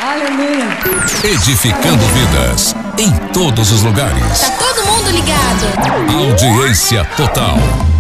Aleluia. Edificando vidas em todos os lugares. Tá todo mundo ligado. Audiência total.